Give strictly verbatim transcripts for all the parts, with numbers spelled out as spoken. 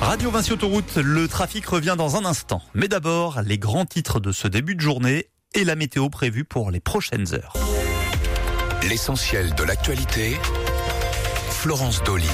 Radio Vinci Autoroute, le trafic revient dans un instant. Mais d'abord, les grands titres de ce début de journée et la météo prévue pour les prochaines heures. L'essentiel de l'actualité, Florence Dolly.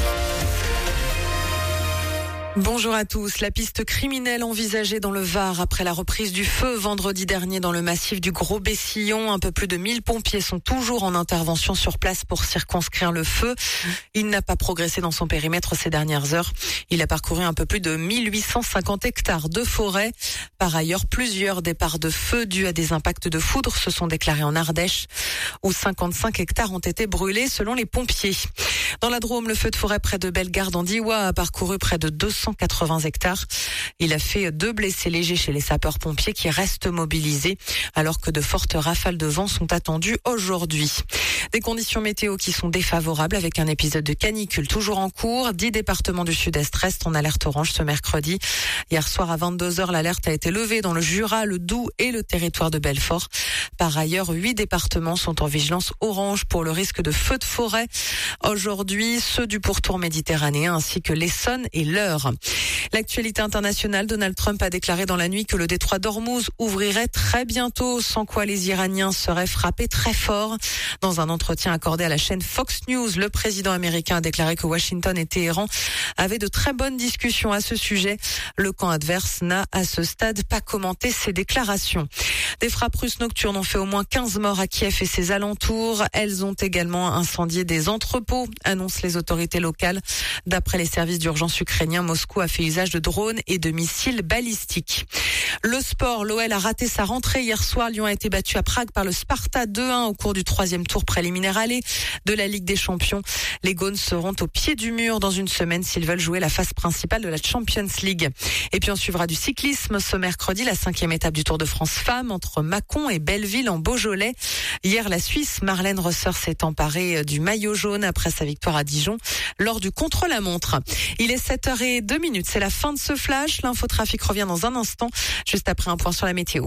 Bonjour à tous. La piste criminelle envisagée dans le Var après la reprise du feu vendredi dernier dans le massif du Gros-Bessillon. Un peu plus de mille pompiers sont toujours en intervention sur place pour circonscrire le feu. Il n'a pas progressé dans son périmètre ces dernières heures. Il a parcouru un peu plus de mille huit cent cinquante hectares de forêt. Par ailleurs, plusieurs départs de feu dus à des impacts de foudre se sont déclarés en Ardèche, où cinquante-cinq hectares ont été brûlés selon les pompiers. Dans la Drôme, le feu de forêt près de Bellegarde en Diois a parcouru près de deux cent quatre-vingts hectares. Il a fait deux blessés légers chez les sapeurs-pompiers qui restent mobilisés alors que de fortes rafales de vent sont attendues aujourd'hui. Des conditions météo qui sont défavorables avec un épisode de canicule toujours en cours. Dix départements du sud-est restent en alerte orange ce mercredi. Hier soir à vingt-deux heures, l'alerte a été levée dans le Jura, le Doubs et le territoire de Belfort. Par ailleurs, huit départements sont en vigilance orange pour le risque de feux de forêt. Aujourd'hui, ceux du pourtour méditerranéen ainsi que l'Essonne et l'Eure. L'actualité internationale, Donald Trump a déclaré dans la nuit que le détroit d'Ormuz ouvrirait très bientôt, sans quoi les Iraniens seraient frappés très fort. Dans un entretien accordé à la chaîne Fox News, le président américain a déclaré que Washington et Téhéran avaient de très bonnes discussions à ce sujet. Le camp adverse n'a à ce stade pas commenté ces déclarations. Des frappes russes nocturnes ont fait au moins quinze morts à Kiev et ses alentours. Elles ont également incendié des entrepôts, annoncent les autorités locales. D'après les services d'urgence ukrainiens, Moscou a fait usage de drones et de missiles balistiques. Le sport, l'O L a raté sa rentrée hier soir. Lyon a été battu à Prague par le Sparta deux un au cours du troisième tour préliminaire aller de la Ligue des Champions. Les Gaunes seront au pied du mur dans une semaine s'ils veulent jouer la phase principale de la Champions League. Et puis on suivra du cyclisme ce mercredi, la cinquième étape du Tour de France femmes entre Mâcon et Belleville en Beaujolais. Hier, la Suisse Marlène Rosser s'est emparée du maillot jaune après sa victoire à Dijon lors du contre-la-montre. Il est sept heures zéro deux, c'est la fin de ce flash. L'infotrafic revient dans un instant, juste après un point sur la météo.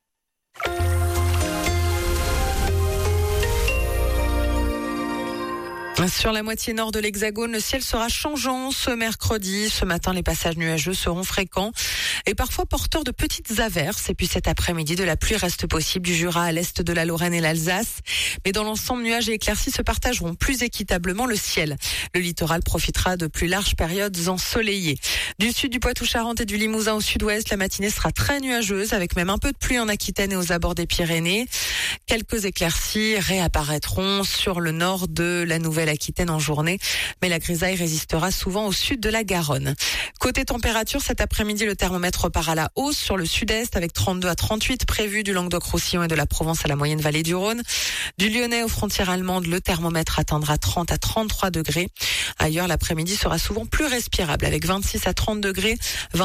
Sur la moitié nord de l'Hexagone, le ciel sera changeant ce mercredi. Ce matin, les passages nuageux seront fréquents et parfois porteurs de petites averses. Et puis cet après-midi, de la pluie reste possible du Jura à l'est de la Lorraine et l'Alsace. Mais dans l'ensemble, nuages et éclaircies se partageront plus équitablement le ciel. Le littoral profitera de plus larges périodes ensoleillées. Du sud du Poitou-Charentes et du Limousin au sud-ouest, la matinée sera très nuageuse avec même un peu de pluie en Aquitaine et aux abords des Pyrénées. Quelques éclaircies réapparaîtront sur le nord de la Nouvelle-Aquitaine en journée, mais la grisaille résistera souvent au sud de la Garonne. Côté température, cet après-midi, le thermomètre part à la hausse sur le sud-est avec trente-deux à trente-huit prévus du Languedoc-Roussillon et de la Provence à la moyenne vallée du Rhône. Du Lyonnais aux frontières allemandes, le thermomètre atteindra trente à trente-trois degrés. Ailleurs, l'après-midi sera souvent plus respirable avec vingt-six à trente degrés.